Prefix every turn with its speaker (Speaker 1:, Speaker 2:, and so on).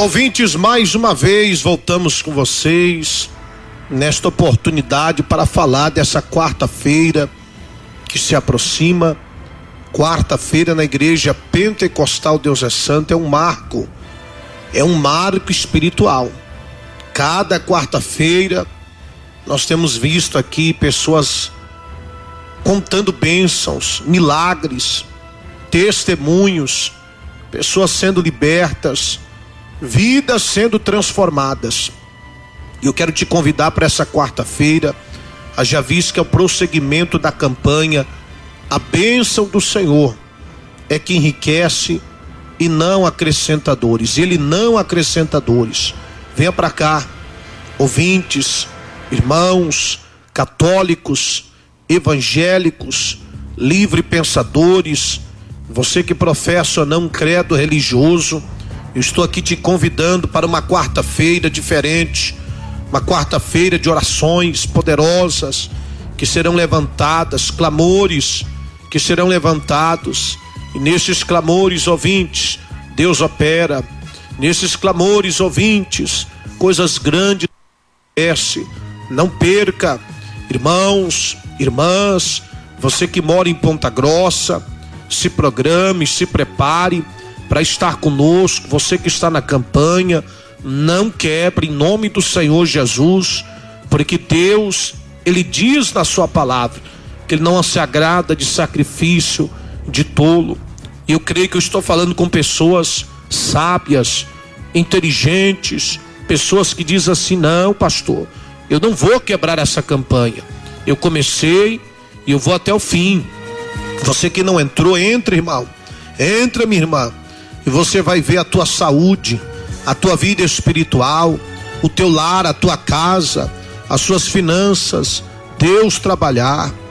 Speaker 1: Ouvintes, mais uma vez voltamos com vocês nesta oportunidade para falar dessa quarta-feira que se aproxima. Quarta-feira na Igreja Pentecostal Deus é Santo é um marco espiritual. Cada quarta-feira nós temos visto aqui pessoas contando bênçãos, milagres, testemunhos, pessoas sendo libertas, vidas sendo transformadas. E eu quero te convidar para essa quarta-feira, haja visto que é o prosseguimento da campanha A Bênção do Senhor é que enriquece e não acrescenta dores. Ele não acrescenta dores. Venha para cá, ouvintes, irmãos, católicos, evangélicos, livre pensadores, você que professa ou não um credo religioso, eu estou aqui te convidando para uma quarta-feira diferente, uma quarta-feira de orações poderosas que serão levantadas, clamores que serão levantados, e nesses clamores, ouvintes, Deus opera. Nesses clamores, ouvintes, coisas grandes acontecem. Não perca, irmãos, irmãs, você que mora em Ponta Grossa, se programe, se prepare para estar conosco. Você que está na campanha, não quebre em nome do Senhor Jesus, porque Deus, Ele diz na sua palavra que Ele não se agrada de sacrifício de tolo. E eu creio que eu estou falando com pessoas sábias, inteligentes, pessoas que dizem assim: não, pastor, eu não vou quebrar essa campanha, eu comecei e eu vou até o fim. Você que não entrou, entra, irmão, entra, minha irmã, e você vai ver a tua saúde, a tua vida espiritual, o teu lar, a tua casa, as suas finanças, Deus trabalhar.